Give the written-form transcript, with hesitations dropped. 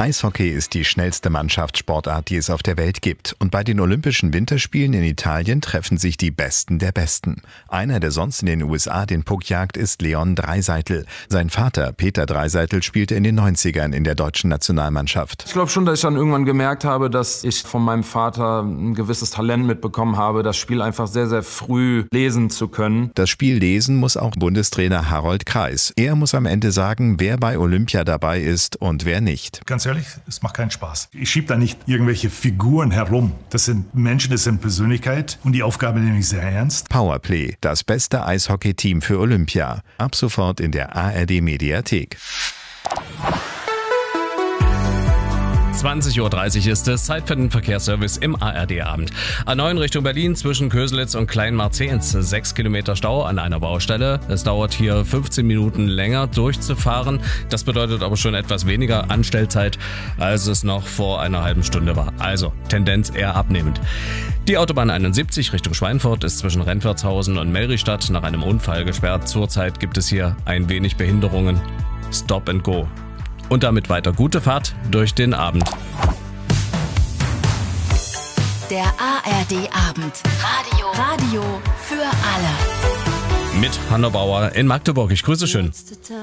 Eishockey ist die schnellste Mannschaftssportart, die es auf der Welt gibt. Und bei den Olympischen Winterspielen in Italien treffen sich die Besten der Besten. Einer, der sonst in den USA den Puck jagt, ist Leon Draisaitl. Sein Vater, Peter Draisaitl, spielte in den 90ern in der deutschen Nationalmannschaft. Ich glaube schon, dass ich dann irgendwann gemerkt habe, dass ich von meinem Vater ein gewisses Talent mitbekommen habe, das Spiel einfach sehr, sehr früh lesen zu können. Das Spiel lesen muss auch Bundestrainer Harold Kreis. Er muss am Ende sagen, wer bei Olympia dabei ist und wer nicht. Ganz ehrlich, es macht keinen Spaß. Ich schiebe da nicht irgendwelche Figuren herum. Das sind Menschen, das sind Persönlichkeit und die Aufgabe nehme ich sehr ernst. Powerplay, das beste Eishockey-Team für Olympia. Ab sofort in der ARD-Mediathek. 20.30 Uhr ist es, Zeit für den Verkehrsservice im ARD-Abend. A9 Richtung Berlin zwischen Köselitz und Kleinmarzehns. 6 Kilometer Stau an einer Baustelle. Es dauert hier 15 Minuten länger durchzufahren. Das bedeutet aber schon etwas weniger Anstellzeit, als es noch vor einer halben Stunde war. Also Tendenz eher abnehmend. Die Autobahn 71 Richtung Schweinfurt ist zwischen Rentwertshausen und Melristadt nach einem Unfall gesperrt. Zurzeit gibt es hier ein wenig Behinderungen. Stop and go. Und damit weiter gute Fahrt durch den Abend. Der ARD-Abend. Radio für alle. Mit Hanna Bauer in Magdeburg. Ich grüße schön.